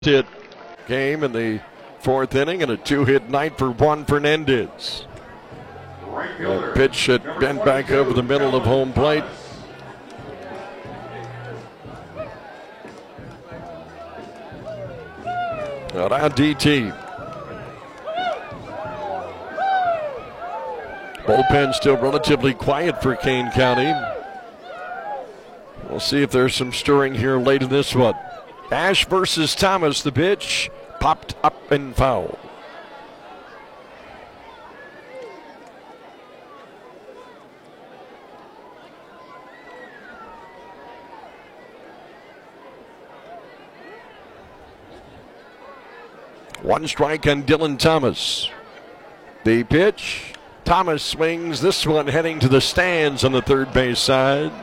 Hit game in the fourth inning and a two-hit night for Juan Fernandez. A pitch that bent back over the middle of home plate. Around DT. Bullpen still relatively quiet for Kane County. We'll see if there's some stirring here late in this one. Ash versus Thomas, the pitch popped up and foul. One strike on Dylan Thomas. The pitch, Thomas swings, this one heading to the stands on the third base side.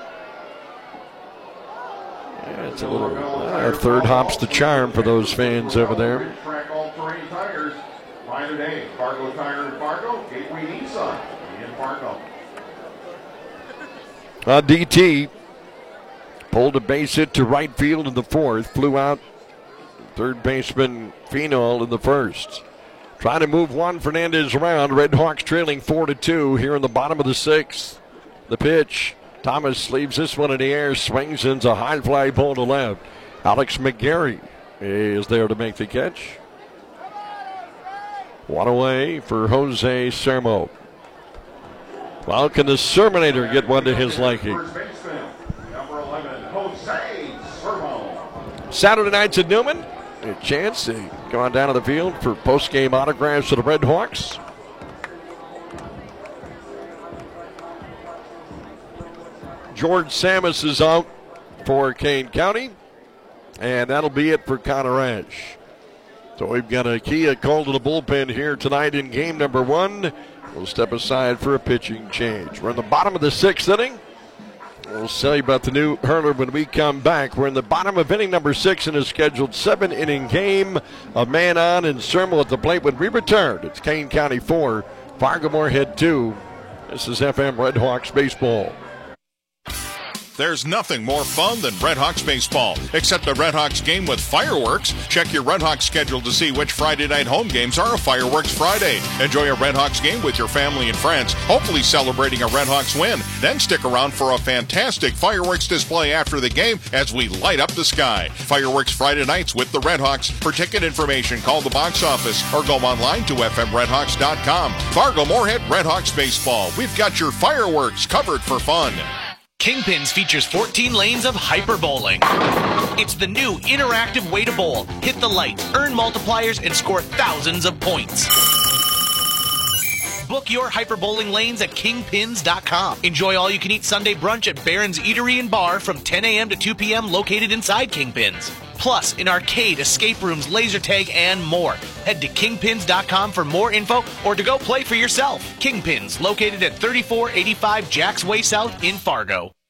Yeah, it's a little third hop's the charm for those fans over there. Track all-terrain tires. Buy today. Fargo Tire in Fargo. Gateway Nissan in Fargo. DT pulled a base hit to right field in the fourth. Flew out third baseman Phenol in the first. Trying to move Juan Fernandez around. Red Hawks trailing 4-2 here in the bottom of the sixth. The pitch. Thomas leaves this one in the air, swings into a high fly ball to left. Alex McGarry is there to make the catch. One away for Jose Sermo. Well, can the Serminator get one to his liking? Number 11, Jose Sermo. Saturday nights at Newman. A chance to go on down to the field for post-game autographs for the Red Hawks. George Samus is out for Kane County, and that'll be it for Connor Ash. So we've got a Kia called to the bullpen here tonight in game number one. We'll step aside for a pitching change. We're in the bottom of the sixth inning. We'll tell you about the new hurler when we come back. We're in the bottom of inning number 6 in a scheduled 7-inning game. A man on and Sermo at the plate when we return. It's Kane County 4, Fargo Moorhead 2. This is FM Red Hawks Baseball. There's nothing more fun than Red Hawks baseball, except a Red Hawks game with fireworks. Check your Red Hawks schedule to see which Friday night home games are a Fireworks Friday. Enjoy a Red Hawks game with your family and friends, hopefully celebrating a Red Hawks win. Then stick around for a fantastic fireworks display after the game as we light up the sky. Fireworks Friday nights with the Red Hawks. For ticket information, call the box office or go online to fmredhawks.com. Fargo Moorhead Red Hawks baseball. We've got your fireworks covered for fun. Kingpins features 14 lanes of hyper bowling. It's the new interactive way to bowl. Hit the lights, earn multipliers, and score thousands of points. Book your hyper bowling lanes at kingpins.com. Enjoy all-you-can-eat Sunday brunch at Barron's Eatery and Bar from 10 a.m. to 2 p.m. located inside Kingpins. Plus, an arcade, escape rooms, laser tag, and more. Head to kingpins.com for more info or to go play for yourself. Kingpins, located at 3485 Jacks Way South in Fargo.